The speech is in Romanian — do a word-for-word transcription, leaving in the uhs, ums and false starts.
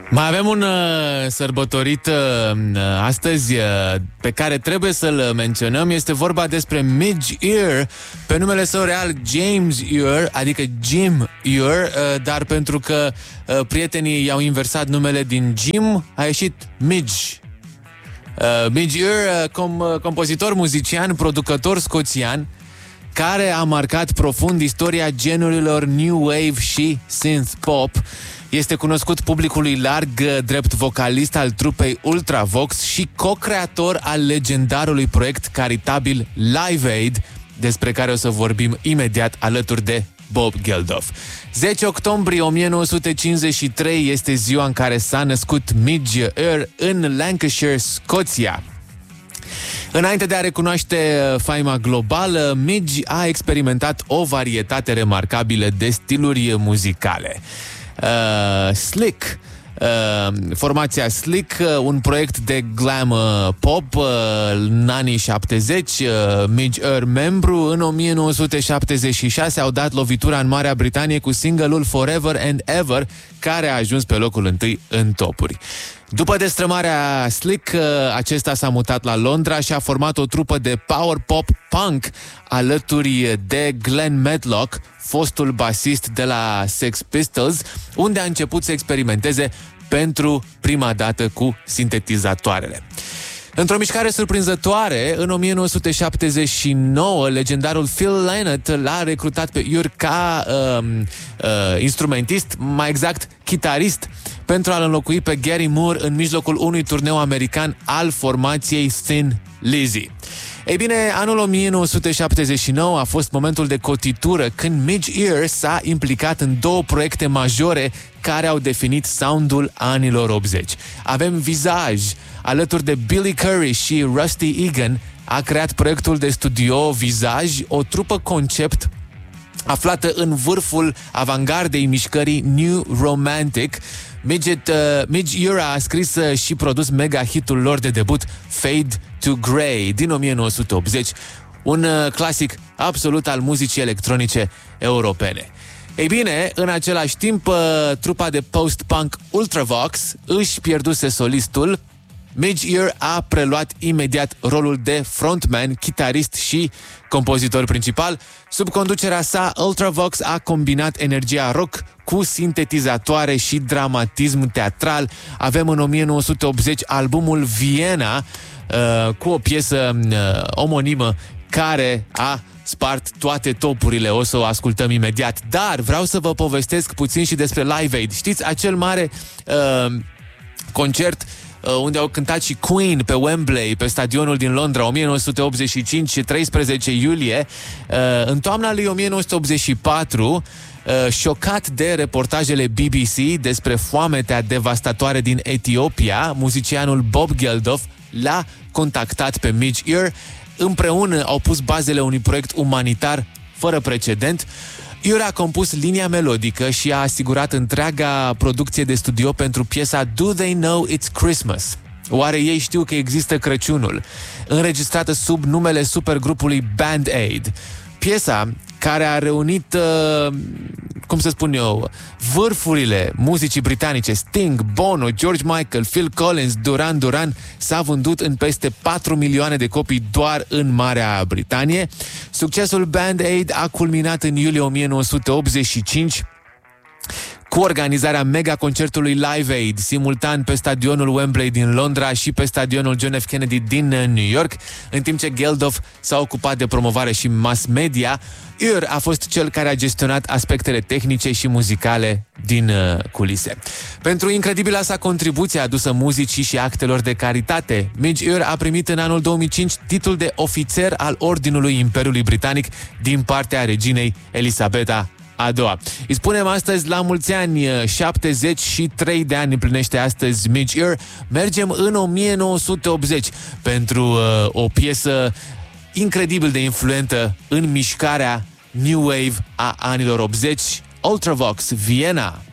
Mai avem un uh, sărbătorit uh, astăzi uh, pe care trebuie să-l menționăm. Este vorba despre Midge Ure, pe numele său real James Ure, adică Jim Ure, uh, dar pentru că uh, prietenii i-au inversat numele din Jim, a ieșit Midge. Uh, Midge Ure, uh, com, uh, compozitor, muzician, producător scoțian, care a marcat profund istoria genurilor New Wave și Synth Pop. Este cunoscut publicului larg drept vocalist al trupei Ultravox și co-creator al legendarului proiect caritabil Live Aid, despre care o să vorbim imediat alături de Bob Geldof. zece octombrie o mie nouă sute cincizeci și trei este ziua în care s-a născut Midge Ure în Lancashire, Scoția. Înainte de a recunoaște faima globală, Midge a experimentat o varietate remarcabilă de stiluri muzicale. Uh, Slick, uh, formația Slick, uh, un proiect de glam uh, pop uh, în anii șaptezeci, uh, Midge Ure membru, în o mie nouă sute șaptezeci și șase au dat lovitura în Marea Britanie cu single-ul Forever and Ever, care a ajuns pe locul întâi în topuri. După destrămarea Slick, acesta s-a mutat la Londra și a format o trupă de power pop punk alături de Glenn Medlock, fostul basist de la Sex Pistols, unde a început să experimenteze pentru prima dată cu sintetizatoarele. Într-o mișcare surprinzătoare, în o mie nouă sute șaptezeci și nouă, legendarul Phil Lynott l-a recrutat pe Ure ca uh, uh, instrumentist, mai exact chitarist, pentru a-l înlocui pe Gary Moore în mijlocul unui turneu american al formației Thin Lizzy. Ei bine, anul o mie nouă sute șaptezeci și nouă a fost momentul de cotitură când Midge Ure s-a implicat în două proiecte majore care au definit soundul anilor optzeci. Avem Visage, alături de Billy Currie și Rusty Egan, a creat proiectul de studio Visage, o trupă concept aflată în vârful avangardei mișcării New Romantic. Midge, uh, Midge Ure a scris uh, și produs mega hitul lor de debut Fade to Grey din o mie nouă sute optzeci, un uh, clasic absolut al muzicii electronice europene. Ei bine, în același timp, uh, trupa de post-punk Ultravox își pierduse solistul. Midge Ure a preluat imediat rolul de frontman, chitarist și compozitor principal. Sub conducerea sa, Ultravox a combinat energia rock cu sintetizatoare și dramatism teatral. Avem în o mie nouă sute optzeci albumul Vienna, uh, cu o piesă uh, omonimă care a spart toate topurile. O să o ascultăm imediat. Dar vreau să vă povestesc puțin și despre Live Aid. Știți, acel mare uh, concert unde au cântat și Queen pe Wembley, pe stadionul din Londra, o mie nouă sute optzeci și cinci și treisprezece iulie. În toamna lui o mie nouă sute optzeci și patru, șocat de reportajele B B C despre foametea devastatoare din Etiopia, muzicianul Bob Geldof l-a contactat pe Midge Ure. Împreună au pus bazele unui proiect umanitar fără precedent. Ure a compus linia melodică și a asigurat întreaga producție de studio pentru piesa Do They Know It's Christmas? Oare ei știu că există Crăciunul? Înregistrată sub numele supergrupului Band Aid. Piesa, care a reunit, uh, cum să spun eu, vârfurile muzicii britanice, Sting, Bono, George Michael, Phil Collins, Duran Duran, s-a vândut în peste patru milioane de copii doar în Marea Britanie. Succesul Band Aid a culminat în iulie o mie nouă sute optzeci și cinci cu organizarea mega-concertului Live Aid, simultan pe stadionul Wembley din Londra și pe stadionul John F. Kennedy din New York, în timp ce Geldof s-a ocupat de promovare și mass media. Ure a fost cel care a gestionat aspectele tehnice și muzicale din uh, culise. Pentru incredibila sa contribuție adusă muzicii și actelor de caritate, Midge Ure a primit în anul două mii cinci titlul de ofițer al Ordinului Imperiului Britanic din partea reginei Elisabeta a doua. Îi spunem astăzi la mulți ani, șaptezeci și trei de ani împlinește astăzi Midge Ure. Mergem în o mie nouă sute optzeci pentru uh, o piesă incredibil de influentă în mișcarea New Wave a anilor optzeci, Ultravox, Vienna.